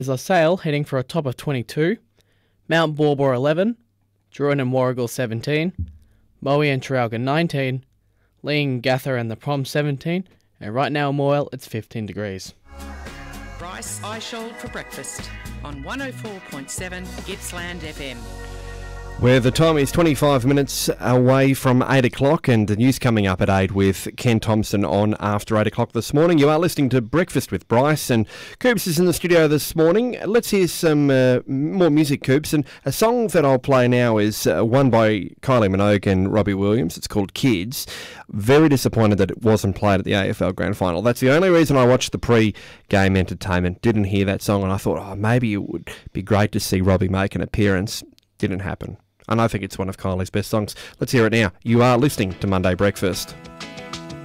is LaSalle heading for a top of 22, Mount Borbor 11, Druin and Warrigal 17, Moe and Traralgon 19, Lee and Gather and the Prom 17, and right now in Moyle it's 15 degrees. Bryce Eishold for breakfast on 104.7 Gippsland FM. Where the time is 25 minutes away from 8 o'clock, and the news coming up at 8 with Ken Thompson on after 8 o'clock this morning. You are listening to Breakfast with Bryce, and Coops is in the studio this morning. Let's hear some more music, Coops, and a song that I'll play now is one by Kylie Minogue and Robbie Williams. It's called Kids. Very disappointed that it wasn't played at the AFL Grand Final. That's the only reason I watched the pre-game entertainment. Didn't hear that song, and I thought, maybe it would be great to see Robbie make an appearance. Didn't happen. And I think it's one of Kylie's best songs. Let's hear it now. You are listening to Monday Breakfast.